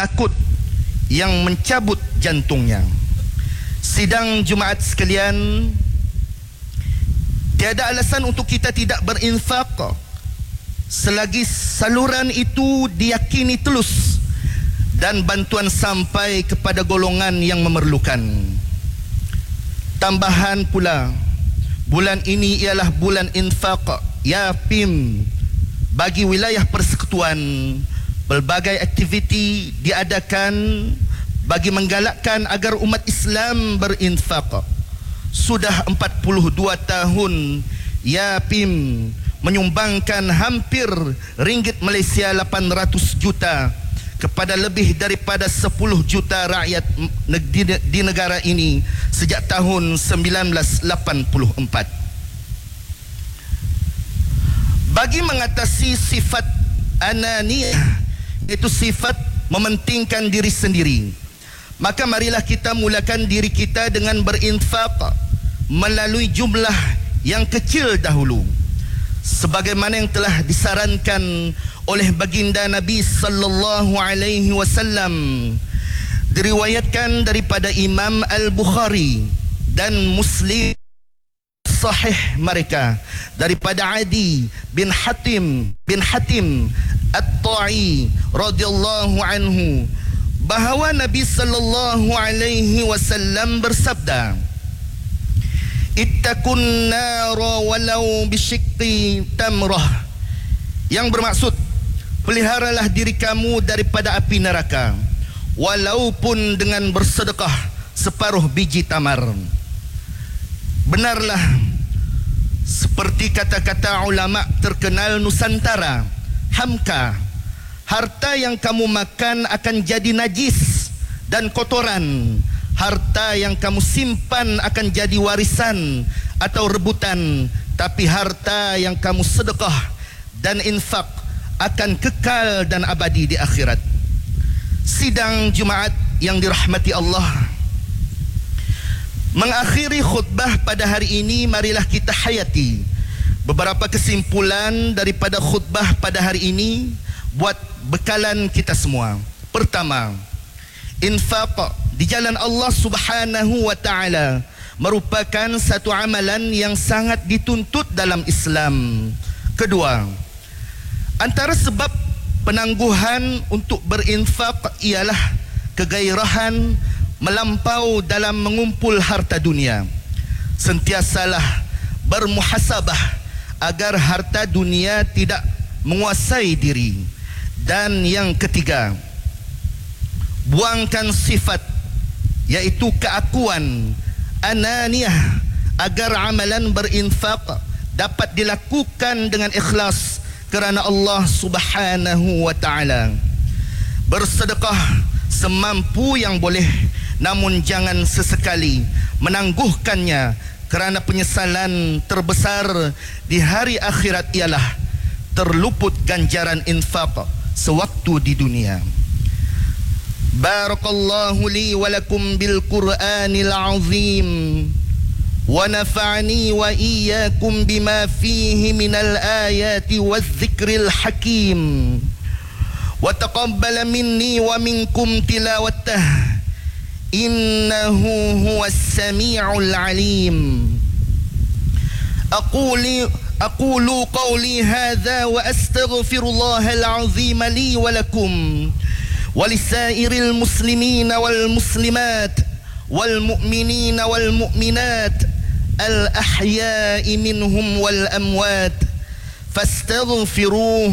akut yang mencabut jantungnya. Sidang Jumaat sekalian, tiada alasan untuk kita tidak berinfak selagi saluran itu diyakini tulus dan bantuan sampai kepada golongan yang memerlukan. Tambahan pula, bulan ini ialah bulan infak YAPIM. Bagi wilayah persekutuan, pelbagai aktiviti diadakan bagi menggalakkan agar umat Islam berinfak. Sudah 42 tahun YAPIM menyumbangkan hampir ringgit Malaysia 800 juta kepada lebih daripada 10 juta rakyat di negara ini sejak tahun 1984. Bagi mengatasi sifat ananiyah, iaitu sifat mementingkan diri sendiri, maka marilah kita mulakan diri kita dengan berinfak melalui jumlah yang kecil dahulu, sebagaimana yang telah disarankan oleh baginda Nabi sallallahu alaihi wasallam. Diriwayatkan daripada Imam Al-Bukhari dan Muslim sahih mereka daripada Adi bin Hatim At-Ta'i radhiyallahu anhu bahawa Nabi sallallahu alaihi wasallam bersabda, "Ittaqun nara walau bisyikki tamrah," yang bermaksud, peliharalah diri kamu daripada api neraka walaupun dengan bersedekah separuh biji tamar. Benarlah seperti kata-kata ulama terkenal Nusantara, Hamka, harta yang kamu makan akan jadi najis dan kotoran. Harta yang kamu simpan akan jadi warisan atau rebutan. Tapi harta yang kamu sedekah dan infak akan kekal dan abadi di akhirat. Sidang Jumaat yang dirahmati Allah, mengakhiri khutbah pada hari ini, marilah kita hayati beberapa kesimpulan daripada khutbah pada hari ini buat bekalan kita semua. Pertama, infak di jalan Allah Subhanahu wa taala merupakan satu amalan yang sangat dituntut dalam Islam. Kedua, antara sebab penangguhan untuk berinfak ialah kegairahan melampau dalam mengumpul harta dunia. Sentiasalah bermuhasabah agar harta dunia tidak menguasai diri. Dan yang ketiga, buangkan sifat yaitu keakuan, ananiyah, agar amalan berinfak dapat dilakukan dengan ikhlas kerana Allah Subhanahu wa taala. Bersedekah semampu yang boleh, namun jangan sesekali menangguhkannya, kerana penyesalan terbesar di hari akhirat ialah terluput ganjaran infak sewaktu di dunia. Barakallahu li wa lakum bil Qur'anil azim wa nafa'ani wa iyyakum bima fihi minal ayati waz zikril hakim wa taqabbala minni wa minkum tilawatah innahu huwas sami'ul alim. أقول قولي هذا وأستغفر الله العظيم لي ولكم ولسائر المسلمين والمسلمات والمؤمنين والمؤمنات الأحياء منهم والأموات فاستغفروه